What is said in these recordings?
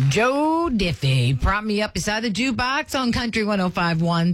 Joe Diffie propped me up beside the jukebox on Country 105.1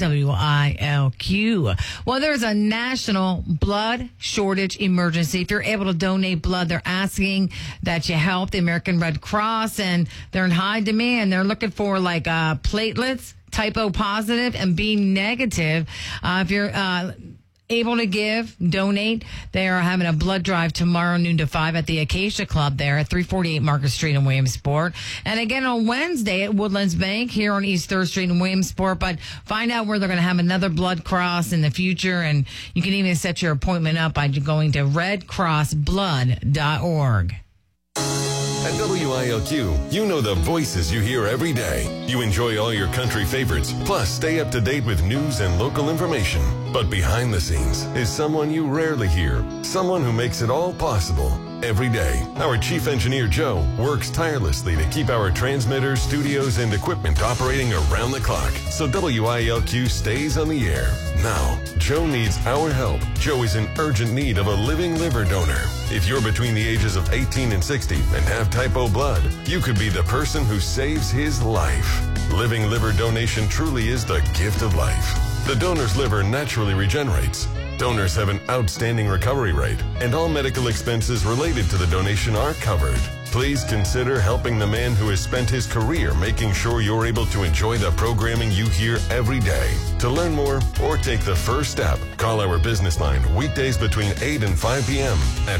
WILQ. Well, there's a national blood shortage emergency. If you're able to donate blood, they're asking that you help the American Red Cross, and they're in high demand. They're looking for platelets, type O positive, and B negative. If you're able to donate. They are having a blood drive tomorrow, noon to 5 at the Acacia Club there at 348 Market Street in Williamsport. And again on Wednesday at Woodlands Bank here on East 3rd Street in Williamsport. But find out where they're going to have another blood cross in the future. And you can even set your appointment up by going to redcrossblood.org. At WILQ, you know the voices you hear every day. You enjoy all your country favorites, plus stay up to date with news and local information. But behind the scenes is someone you rarely hear, someone who makes it all possible. Every day, our chief engineer, Joe, works tirelessly to keep our transmitters, studios, and equipment operating around the clock so WILQ stays on the air. Now, Joe needs our help. Joe is in urgent need of a living liver donor. If you're between the ages of 18 and 60 and have type O blood, you could be the person who saves his life. Living liver donation truly is the gift of life. The donor's liver naturally regenerates. Donors have an outstanding recovery rate, and all medical expenses related to the donation are covered. Please consider helping the man who has spent his career making sure you're able to enjoy the programming you hear every day. To learn more or take the first step, call our business line weekdays between 8 and 5 p.m. at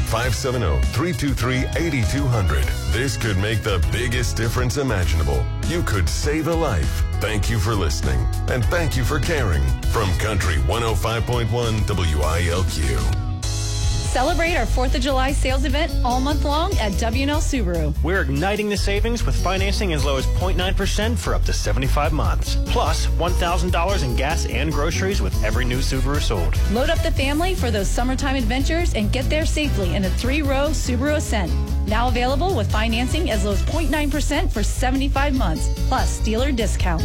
570-323-8200. This could make the biggest difference imaginable. You could save a life. Thank you for listening, and thank you for caring. From Country 105.1 WILQ. Celebrate our 4th of July sales event all month long at W&L Subaru. We're igniting the savings with financing as low as 0.9% for up to 75 months. Plus, $1,000 in gas and groceries with every new Subaru sold. Load up the family for those summertime adventures and get there safely in a 3-row Subaru Ascent. Now available with financing as low as 0.9% for 75 months, plus dealer discount.